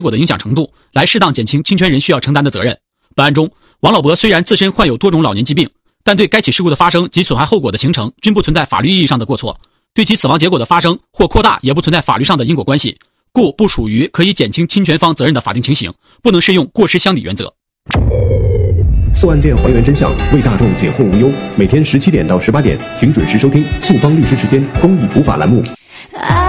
果的影响程度，来适当减轻侵权人需要承担的责任。本案中，王老伯虽然自身患有多种老年疾病，但对该起事故的发生及损害后果的形成均不存在法律意义上的过错，对其死亡结果的发生或扩大也不存在法律上的因果关系，故不属于可以减轻侵权方责任的法定情形，不能适用过失相抵原则。 诉案件还原真相，为大众解惑无忧。每天17点到18点，请准时收听速帮律师时间公益普法栏目。